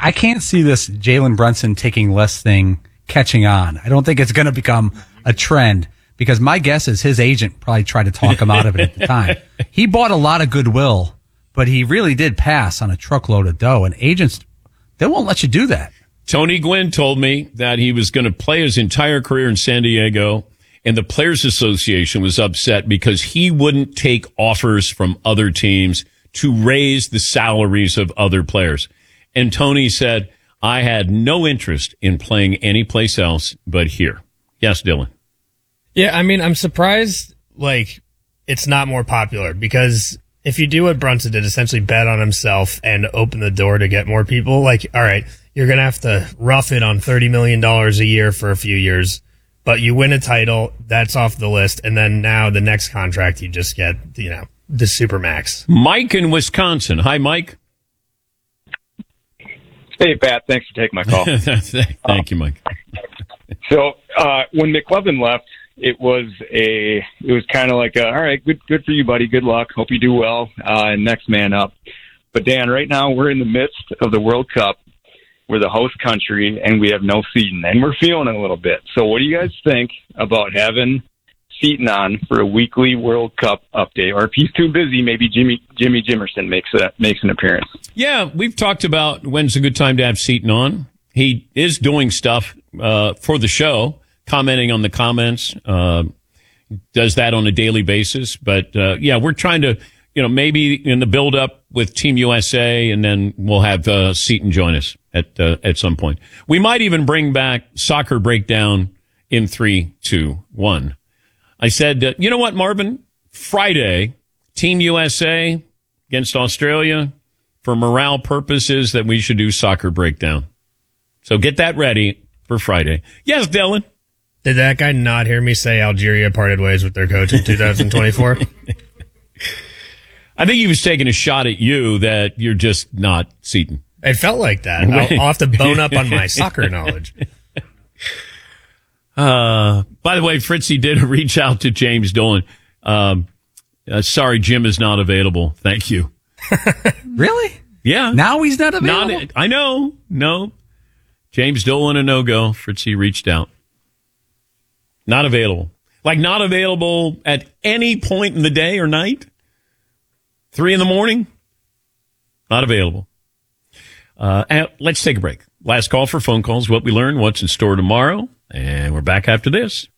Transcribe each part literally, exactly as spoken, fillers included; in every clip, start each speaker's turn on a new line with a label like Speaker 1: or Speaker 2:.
Speaker 1: I can't see this Jalen Brunson taking less thing catching on. I don't think it's going to become a trend because my guess is his agent probably tried to talk him out of it at the time. He bought a lot of goodwill, but he really did pass on a truckload of dough, and agents, they won't let you do that.
Speaker 2: Tony Gwynn told me that he was going to play his entire career in San Diego, and the Players Association was upset because he wouldn't take offers from other teams to raise the salaries of other players. And Tony said, I had no interest in playing anyplace else but here. Yes, Dylan.
Speaker 3: Yeah, I mean, I'm surprised, like, it's not more popular because if you do what Brunson did, essentially bet on himself and open the door to get more people, like, all right, you're going to have to rough it on thirty million dollars a year for a few years, but you win a title, that's off the list, and then now the next contract you just get, you know, the Supermax.
Speaker 2: Mike in Wisconsin. Hi, Mike.
Speaker 4: Hey, Pat. Thanks for taking my call.
Speaker 2: Thank
Speaker 4: um,
Speaker 2: you, Mike.
Speaker 4: So uh, when McLovin left, it was a it was kind of like, a, all right, good good for you, buddy. Good luck. Hope you do well. Uh, next man up. But Dan, right now we're in the midst of the World Cup. We're the host country, and we have no Seton, and we're feeling it a little bit. So what do you guys think about having Seton on for a weekly World Cup update? Or if he's too busy, maybe Jimmy Jimmy Jimerson makes a, makes an appearance.
Speaker 2: Yeah, we've talked about when's a good time to have Seton on. He is doing stuff uh, for the show, commenting on the comments, uh, does that on a daily basis. But, uh, yeah, we're trying to, you know, maybe in the build-up with Team U S A, and then we'll have uh, Seton join us at uh, at some point. We might even bring back Soccer Breakdown in three, two, one. I said, uh, you know what, Marvin? Friday, Team U S A against Australia, for morale purposes, that we should do Soccer Breakdown. So get that ready for Friday. Yes, Dylan.
Speaker 3: Did that guy not hear me say Algeria parted ways with their coach in two thousand twenty-four?
Speaker 2: I think he was taking a shot at you that you're just not Seton.
Speaker 3: It felt like that. I'll, I'll have to bone up on my soccer knowledge.
Speaker 2: Uh, by the way, Fritzy did reach out to James Dolan. Um, uh, sorry, Jim is not available. Thank you.
Speaker 1: Really?
Speaker 2: Yeah.
Speaker 1: Now he's not available?
Speaker 2: Not, I know. No. James Dolan, a no-go. Fritzy reached out. Not available. Like not available at any point in the day or night? Three in the morning? Not available. Uh, and let's take a break. Last call for phone calls. What we learned, what's in store tomorrow. And we're back after this.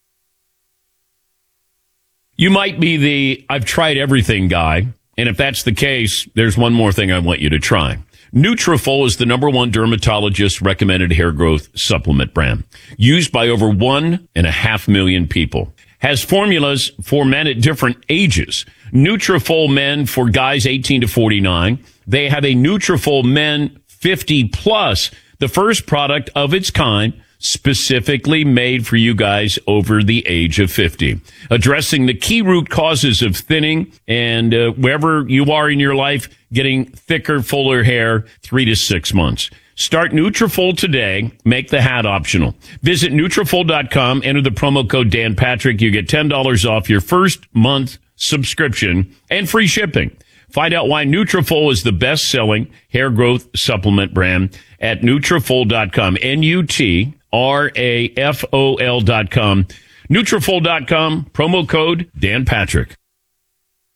Speaker 2: You might be the I've tried everything guy. And if that's the case, there's one more thing I want you to try. Nutrafol is the number one dermatologist recommended hair growth supplement brand, used by over one and a half million people. Has formulas for men at different ages. Nutrafol Men for guys eighteen to forty-nine. They have a Nutrafol Men fifty plus, the first product of its kind specifically made for you guys over the age of fifty, addressing the key root causes of thinning and uh, wherever you are in your life, getting thicker, fuller hair, three to six months. Start Nutrafol today. Make the hat optional. Visit Nutrafol dot com. Enter the promo code Dan Patrick. You get ten dollars off your first month subscription and free shipping. Find out why Nutrafol is the best-selling hair growth supplement brand at Nutrafol dot com. N U T R A F O L dot com. Nutrafol dot com. Promo code Dan Patrick.